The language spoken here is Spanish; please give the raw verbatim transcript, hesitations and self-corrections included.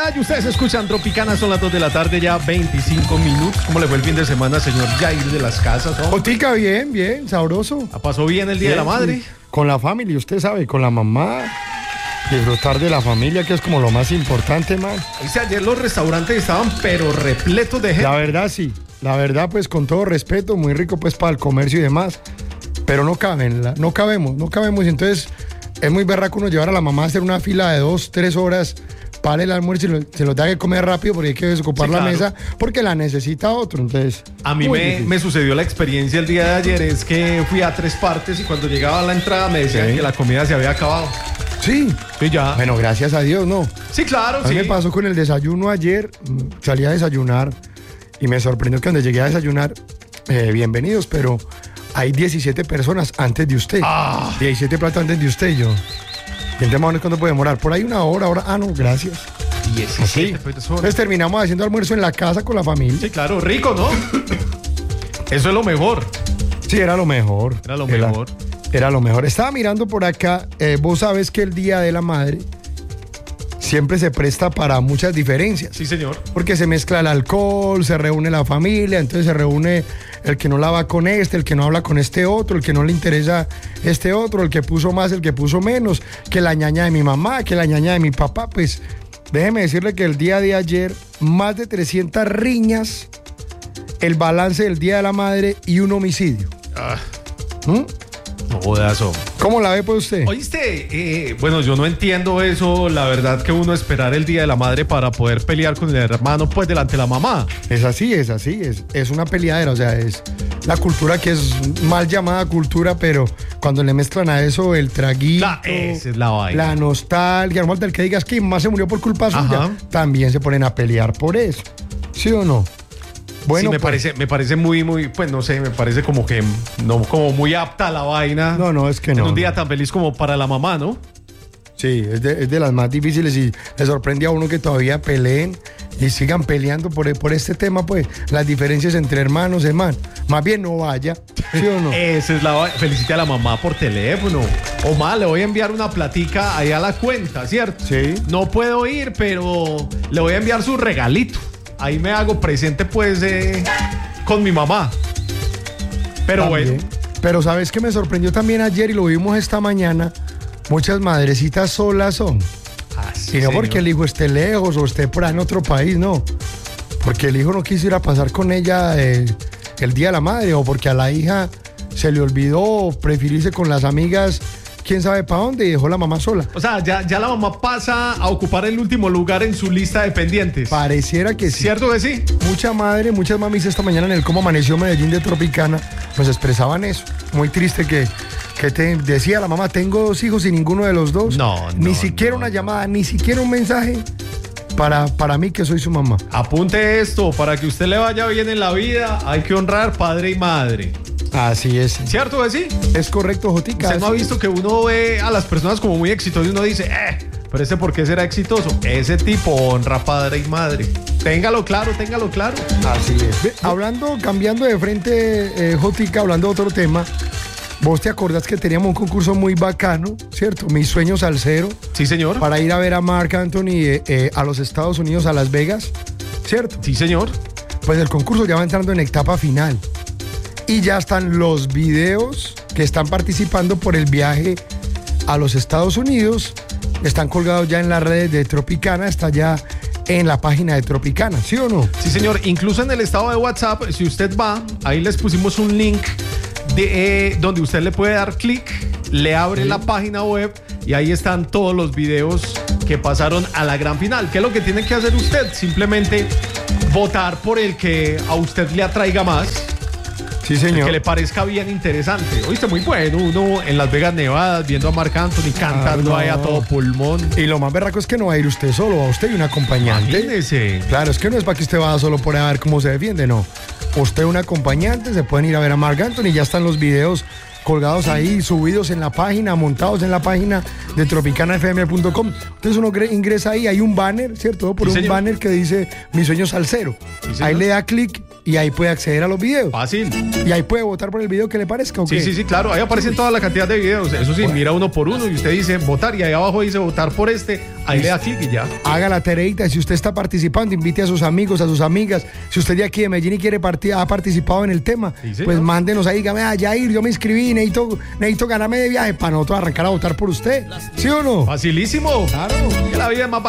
Medallo. Ustedes escuchan Tropicana, son las dos de la tarde, ya veinticinco minutos. ¿Cómo le fue el fin de semana, señor Jair de las Casas? ¿No? Jotica, bien, bien, sabroso. ¿Pasó bien el Día bien, de la Madre? Sí. Con la familia, usted sabe, con la mamá. Disfrutar de la familia, que es como lo más importante, man. Dice, ayer los restaurantes estaban pero repletos de gente. La verdad, sí. La verdad, pues, con todo respeto, muy rico, pues, para el comercio y demás. Pero no caben, la, no cabemos, no cabemos. Y entonces, es muy berraco uno llevar a la mamá a hacer una fila de dos, tres horas para el almuerzo y lo, se lo da que comer rápido porque hay que desocupar sí, la claro. mesa porque la necesita otro. Entonces, a mí me, me sucedió la experiencia el día de ayer, es que fui a Tres Partes y cuando llegaba a la entrada me decían sí. que la comida se había acabado. Sí. Sí, ya. Bueno, gracias a Dios, ¿no? Sí, claro, a mí sí. me pasó con el desayuno ayer, salí a desayunar y me sorprendió que cuando llegué a desayunar, eh, bienvenidos, pero hay diecisiete personas antes de usted. Ah. diecisiete platos antes de usted y yo. ¿Y entonces cuánto puede demorar? Por ahí una hora, hora. Ah, no, gracias. diecisiete personas. Entonces terminamos haciendo almuerzo en la casa con la familia. Sí, claro, rico, ¿no? Eso es lo mejor. Sí, era lo mejor. Era lo era, mejor. Era lo mejor. Estaba mirando por acá, eh, vos sabes que el Día de la Madre siempre se presta para muchas diferencias. Sí, señor. Porque se mezcla el alcohol, se reúne la familia, entonces se reúne el que no la va con este, el que no habla con este otro, el que no le interesa este otro, el que puso más, el que puso menos, que la ñaña de mi mamá, que la ñaña de mi papá. Pues déjeme decirle que el día de ayer, más de trescientas riñas, el balance del Día de la Madre y un homicidio. Ah. ¿Mm? No jodas, hombre. ¿Cómo la ve pues usted? Oíste, eh, bueno, yo no entiendo eso, la verdad que uno esperar el Día de la Madre para poder pelear con el hermano pues delante de la mamá. Es así, es así, es, es una peleadera, o sea, es la cultura que es mal llamada cultura, pero cuando le mezclan a eso el traguito, la, esa es la vaina. La nostalgia, no falta el que digas que más se murió por culpa suya, Ajá. También se ponen a pelear por eso, ¿sí o no? Bueno, sí, me, pues, parece, me parece muy, muy, pues no sé, me parece como que no, como muy apta la vaina. No, no, es que en no. En un día tan feliz como para la mamá, ¿no? Sí, es de, es de las más difíciles y le sorprende a uno que todavía peleen y sigan peleando por, por este tema, pues, las diferencias entre hermanos, hermanos. Más bien no vaya, ¿sí o no? Esa es la vaina. Felicite a la mamá por teléfono. O más, le voy a enviar una platica ahí a la cuenta, ¿cierto? Sí. No puedo ir, pero le voy a enviar su regalito. Ahí me hago presente, pues, eh, con mi mamá. Pero también. Bueno. Pero ¿sabes qué me sorprendió también ayer y lo vimos esta mañana? Muchas madrecitas solas son. Ah, sí, y no señor. porque el hijo esté lejos o esté por ahí en otro país, no. Porque el hijo no quiso ir a pasar con ella eh, el Día de la Madre o porque a la hija se le olvidó preferirse con las amigas quién sabe para dónde y dejó la mamá sola. O sea, ya, ya la mamá pasa a ocupar el último lugar en su lista de pendientes. Pareciera que sí. ¿Cierto que sí? Mucha madre, muchas mamis esta mañana en el Cómo Amaneció Medellín de Tropicana, pues expresaban eso. Muy triste que, que te decía la mamá, tengo dos hijos y ninguno de los dos. No, no. Ni siquiera no, una no. llamada, ni siquiera un mensaje para, para mí que soy su mamá. Apunte esto, para que usted le vaya bien en la vida, hay que honrar padre y madre. Así es. ¿Cierto que sí? Es correcto, Jotica. Usted no ha visto que uno ve a las personas como muy exitosas y uno dice, eh, pero ese ¿por qué será exitoso? Ese tipo honra padre y madre. Téngalo claro, téngalo claro. Así es. Ve, hablando, cambiando de frente, eh, Jotica, hablando de otro tema, vos te acordás que teníamos un concurso muy bacano, ¿cierto? Mis sueños salsero. Sí, señor. Para ir a ver a Marc Anthony eh, eh, a los Estados Unidos, a Las Vegas, ¿cierto? Sí, señor. Pues el concurso ya va entrando en etapa final. Y ya están los videos que están participando por el viaje a los Estados Unidos. Están colgados ya en las redes de Tropicana, está ya en la página de Tropicana, ¿sí o no? Sí, señor. Incluso en el estado de WhatsApp, si usted va, ahí les pusimos un link de, eh, donde usted le puede dar clic, le abre sí. la página web y ahí están todos los videos que pasaron a la gran final. ¿Qué es lo que tiene que hacer usted? Simplemente votar por el que a usted le atraiga más. Sí, señor. Que le parezca bien interesante. Oíste, muy bueno, uno en Las Vegas, Nevada, viendo a Marc Anthony cantando ah, no. ahí a todo pulmón. Y lo más berraco es que no va a ir usted solo, va usted y un acompañante. Imagínese. Claro, es que no es para que usted vaya solo por a ver cómo se defiende, no. Usted un acompañante, se pueden ir a ver a Marc Anthony, ya están los videos colgados ahí, subidos en la página, montados en la página de tropicana f m punto com. Entonces uno ingresa ahí, hay un banner, ¿cierto? Por sí, un señor. banner que dice Mi Sueño Salsero. Sí, ahí le da clic y ahí puede acceder a los videos. Fácil. Y ahí puede votar por el video que le parezca, ¿o Sí, qué? sí, sí, claro. Ahí aparecen toda la cantidad de videos. Eso sí, mira uno por uno y usted dice votar y ahí abajo dice votar por este. Ahí le da clic y ya. Haga la tareita. Si usted está participando, invite a sus amigos, a sus amigas. Si usted de aquí de Medellín y quiere partir, ha participado en el tema, Sí, señor. pues mándenos ahí, dígame, ah, Jair, yo me inscribí, necesito, necesito ganarme de viaje para nosotros arrancar a votar por usted. ¿Sí o no? Facilísimo. Claro. Que la vida es más